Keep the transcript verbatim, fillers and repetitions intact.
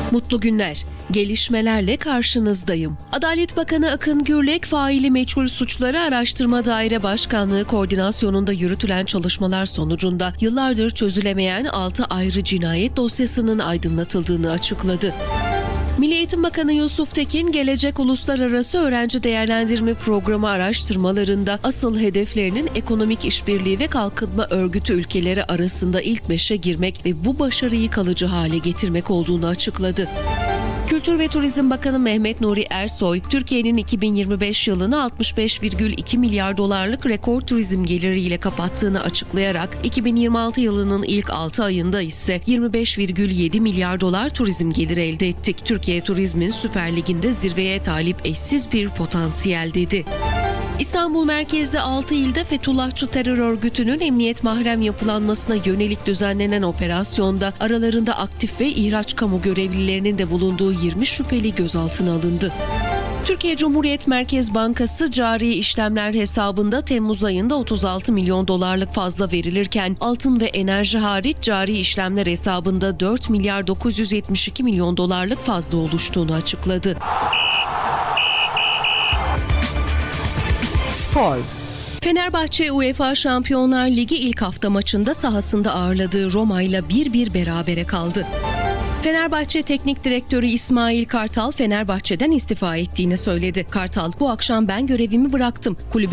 Mutlu günler. Gelişmelerle karşınızdayım. Adalet Bakanı Akın Gürlek, faili meçhul suçları araştırma daire başkanlığı koordinasyonunda yürütülen çalışmalar sonucunda yıllardır çözülemeyen altı ayrı cinayet dosyasının aydınlatıldığını açıkladı. Milli Eğitim Bakanı Yusuf Tekin, Gelecek Uluslararası Öğrenci Değerlendirme Programı araştırmalarında asıl hedeflerinin ekonomik işbirliği ve kalkınma örgütü ülkeleri arasında ilk beşe girmek ve bu başarıyı kalıcı hale getirmek olduğunu açıkladı. Kültür ve Turizm Bakanı Mehmet Nuri Ersoy, Türkiye'nin iki bin yirmi beş yılını altmış beş virgül iki milyar dolarlık rekor turizm geliriyle kapattığını açıklayarak, iki bin yirmi altı yılının ilk altı ayında ise yirmi beş virgül yedi milyar dolar turizm geliri elde ettik. Türkiye turizmin Süper Lig'inde zirveye talip eşsiz bir potansiyel dedi. İstanbul merkezde altı ilde Fethullahçı terör örgütünün emniyet mahrem yapılanmasına yönelik düzenlenen operasyonda aralarında aktif ve ihraç kamu görevlilerinin de bulunduğu yirmi şüpheli gözaltına alındı. Türkiye Cumhuriyet Merkez Bankası cari işlemler hesabında Temmuz ayında otuz altı milyon dolarlık fazla verilirken altın ve enerji hariç cari işlemler hesabında dört milyar dokuz yüz yetmiş iki milyon dolarlık fazla oluştuğunu açıkladı. Spor. Fenerbahçe UEFA Şampiyonlar Ligi ilk hafta maçında sahasında ağırladığı Roma ile bir bir berabere kaldı. Fenerbahçe Teknik Direktörü İsmail Kartal, Fenerbahçe'den istifa ettiğini söyledi. Kartal, "Bu akşam ben görevimi bıraktım. Kulübü